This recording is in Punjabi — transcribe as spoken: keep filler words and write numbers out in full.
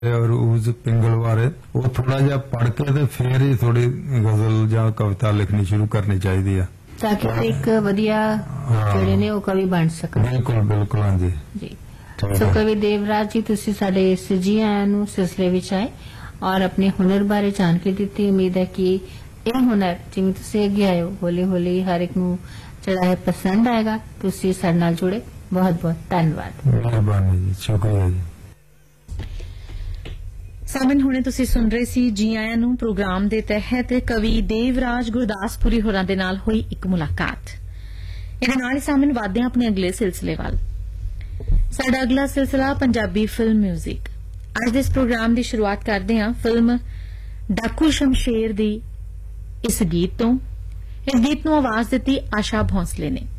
और उस पिंगल बारे वो थोड़ा जिहा पढ़ के ते फिर ही थोड़ी गजल ਜਾਂ कविता लिखनी शुरू करनी चाहिए है ताकि एक वधिया ਜਿਹੜੇ ਨੇ ਉਹ ਕਵੀ ਬਣ ਸਕਣ। बिल्कुल बिल्कुल हाँ जी जी। सो कवि देवराज जी तुसी साडे इस जी आयां नूं सिलसिले विच आए और अपने हुनर बारे जानकारी दित्ती। उम्मीद है कि ਇਹ ਹੁਨਰ ਜਿਵੇਂ ਤੁਸੀਂ ਅੱਗੇ ਆਏ ਹੋ ਹੌਲੀ ਹੌਲੀ ਹਰ ਇੱਕ ਨੂੰ ਜਿਹੜਾ ਹੈ ਪਸੰਦ ਆਏਗਾ। ਤੁਸੀਂ ਸਾਡੇ ਨਾਲ ਜੁੜੇ, ਬਹੁਤ ਬਹੁਤ ਧੰਨਵਾਦ। ਮਿਹਰਬਾਨੀ ਜੀ, ਸ਼ੁਕਰੀਆ ਜੀ। ਸਾਮਨ ਹੁਣੇ ਤੁਸੀਂ ਸੁਣ ਰਹੇ ਸੀ ਜੀ ਆਇਆਂ ਨੂੰ ਪ੍ਰੋਗਰਾਮ ਦੇ ਤਹਿਤ ਕਵੀ ਦੇਵਰਾਜ ਗੁਰਦਾਸਪੁਰੀ ਹੋਰਾਂ ਦੇ ਨਾਲ ਹੋਈ ਇੱਕ ਮੁਲਾਕਾਤ। ਇਹਦੇ ਨਾਲ ਹੀ ਸਾਮਨ ਵਧਦੇ ਹਾਂ ਆਪਣੇ ਅਗਲੇ ਸਿਲਸਿਲੇ ਵੱਲ। ਸਾਡਾ ਅਗਲਾ ਸਿਲਸਿਲਾ ਪੰਜਾਬੀ ਫਿਲਮ ਮਿਊਜ਼ਿਕ। ਅੱਜ ਦੇ ਇਸ ਪ੍ਰੋਗਰਾਮ ਦੀ ਸ਼ੁਰੂਆਤ ਕਰਦੇ ਹਾਂ ਫਿਲਮ ਡਾਕੂ ਸ਼ਮਸ਼ੇਰ ਦੀ ਇਸ ਗੀਤ ਤੋਂ। ਇਸ ਗੀਤ ਨੂੰ ਆਵਾਜ਼ ਦਿੱਤੀ ਆਸ਼ਾ ਭੋਂਸਲੇ ਨੇ।